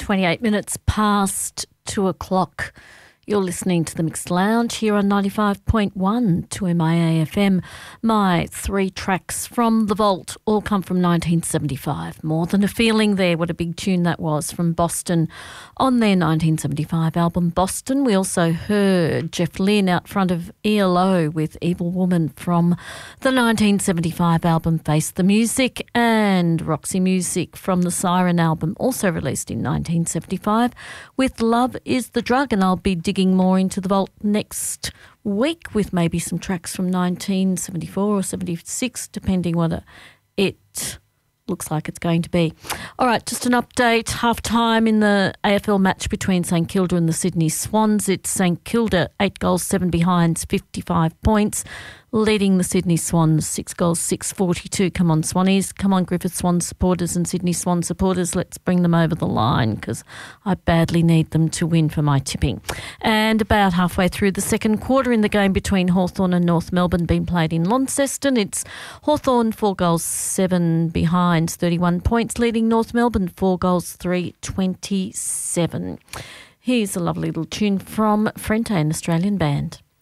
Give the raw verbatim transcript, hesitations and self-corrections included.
twenty-eight minutes past two o'clock. You're listening to the Mixed Lounge here on ninety-five point one to M I A F M. My three tracks from the vault all come from nineteen seventy-five. More Than a Feeling there. What a big tune that was from Boston on their nineteen seventy-five album Boston. We also heard Jeff Lynne out front of E L O with Evil Woman from the nineteen seventy-five album Face the Music, and Roxy Music from the Siren album, also released in nineteen seventy-five, with Love is the Drug. And I'll be digging more into the vault next week with maybe some tracks from nineteen seventy-four or seventy-six, depending what it looks like it's going to be. All right, just an update. Half time in the A F L match between St Kilda and the Sydney Swans. It's St Kilda, eight goals, seven behinds, fifty-five points, leading the Sydney Swans, six goals, six forty-two. Come on, Swannies. Come on, Griffith Swans supporters and Sydney Swan supporters. Let's bring them over the line because I badly need them to win for my tipping. And about halfway through the second quarter in the game between Hawthorn and North Melbourne being played in Launceston, it's Hawthorn, four goals, seven behinds, thirty-one points, leading North Melbourne, four goals, three twenty-seven. Here's a lovely little tune from Frente, an Australian band.